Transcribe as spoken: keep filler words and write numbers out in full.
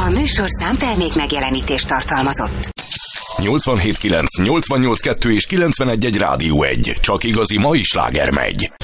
A műsorszám termék megjelenítést tartalmazott. nyolcvanhét kilenc, nyolcvannyolc kettő és kilencvenegy egy Rádió egy. Csak igazi mai sláger megy.